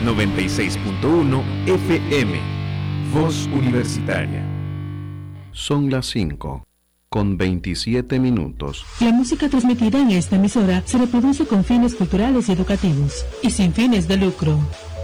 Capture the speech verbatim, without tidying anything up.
noventa y seis punto uno F M. Voz Universitaria. Son las cinco, con veintisiete minutos. La música transmitida en esta emisora se reproduce con fines culturales y educativos y sin fines de lucro.